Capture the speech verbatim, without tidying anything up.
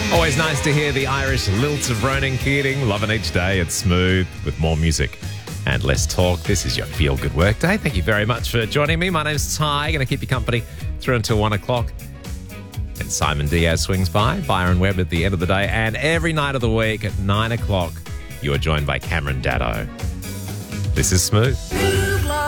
Always nice to hear the Irish lilt of Ronan Keating. Loving each day. It's smooth with more music and less talk. This is your Feel Good Work Day. Thank you very much for joining me. My name's Ty. Going to keep you company through until one o'clock. And Simon Diaz swings by, Byron Webb at the end of the day. And every night of the week at nine o'clock, you are joined by Cameron Daddo. This is Smooth.